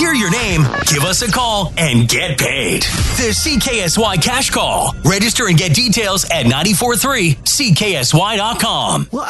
hear your name, give us a call, and get paid. The CKSY Cash Call. Register and get details at 943CKSY.com.